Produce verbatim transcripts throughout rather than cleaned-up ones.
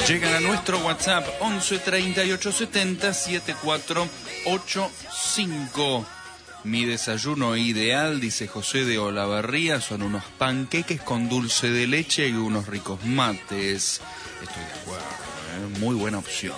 Llegan a nuestro WhatsApp once treinta y ocho setenta setenta y cuatro ochenta y cinco. Mi desayuno ideal, dice José de Olavarría, son unos panqueques con dulce de leche y unos ricos mates. Estoy de acuerdo, ¿eh? Muy buena opción.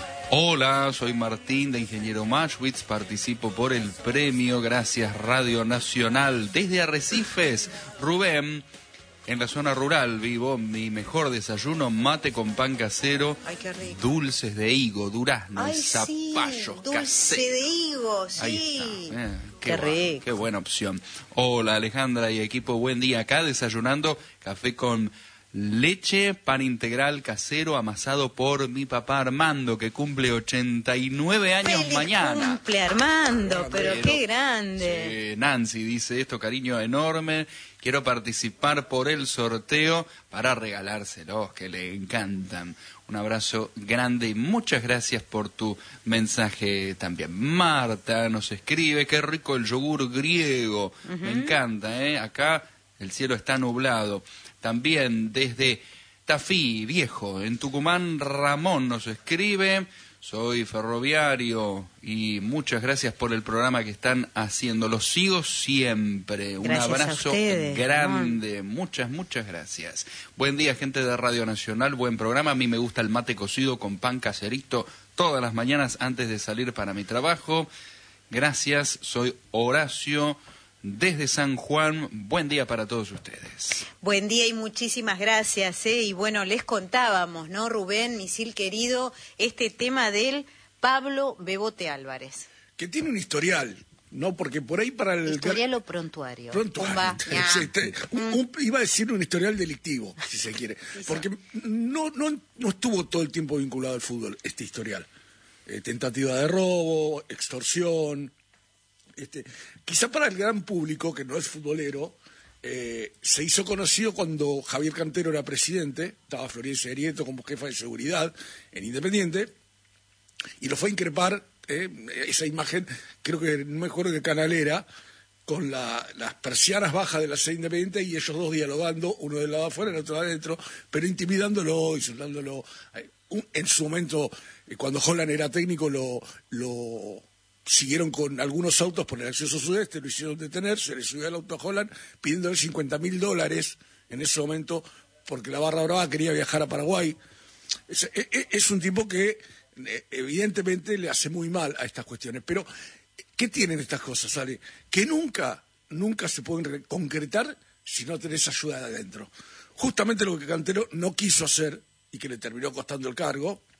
Hola, soy Martín de Ingeniero Maschwitz, participo por el premio, gracias Radio Nacional. Desde Arrecifes, Rubén, en la zona rural vivo, mi mejor desayuno, mate con pan casero. Ay, qué rico. Dulces de higo, durazno Ay, y zapallos sí, dulce caseros. de higo, sí. Ahí está, eh, qué, Qué bu- rico. qué buena opción. Hola Alejandra y equipo, buen día. Acá desayunando café con leche, pan integral casero amasado por mi papá Armando, que cumple ochenta y nueve años ¡Feliz mañana. cumple, Armando! Pero, Pero, qué grande. sí, Nancy dice esto, cariño enorme. Quiero participar por el sorteo para regalárselos, que le encantan. Un abrazo grande y muchas gracias por tu mensaje también. Marta nos escribe, qué rico el yogur griego. Uh-huh. Me encanta, ¿eh? Acá el cielo está nublado. También desde Tafí, Viejo, en Tucumán, Ramón nos escribe. Soy ferroviario y muchas gracias por el programa que están haciendo. Los sigo siempre. Un Gracias abrazo a ustedes, grande. Ramón. Muchas, muchas gracias. Buen día, gente de Radio Nacional. Buen programa. A mí me gusta el mate cocido con pan caserito todas las mañanas antes de salir para mi trabajo. Gracias. Soy Horacio desde San Juan. Buen día para todos ustedes. Buen día y muchísimas gracias, ¿eh? Y bueno, les contábamos, ¿no, Rubén, misil querido, este tema del Pablo Bebote Álvarez? Que tiene un historial, ¿no? Porque por ahí para el... ¿Historial o prontuario? Prontuario. Pumba, Sí, este, un, un, iba a decir un historial delictivo, si se quiere. Porque no, no, no estuvo todo el tiempo vinculado al fútbol, este historial. Eh, tentativa de robo, extorsión... Este, quizá para el gran público, que no es futbolero, eh, se hizo conocido cuando Javier Cantero era presidente, estaba Florencio Arieto como jefa de seguridad en Independiente, y lo fue a increpar, eh, esa imagen, creo que no me acuerdo de Canal era, con la, las persianas bajas de la sede Independiente y ellos dos dialogando, uno del lado afuera, el otro adentro, pero intimidándolo, insultándolo. Eh, un, en su momento, eh, cuando Holland era técnico, lo... lo siguieron con algunos autos por el acceso sudeste, lo hicieron detener, se le subió el auto a Holland pidiéndole cincuenta mil dólares en ese momento porque la Barra Brava quería viajar a Paraguay. Es, es, es un tipo que evidentemente le hace muy mal a estas cuestiones. Pero, ¿qué tienen estas cosas, Ale? Que nunca, nunca se pueden concretar si no tenés ayuda de adentro. Justamente lo que Cantero no quiso hacer y que le terminó costando el cargo,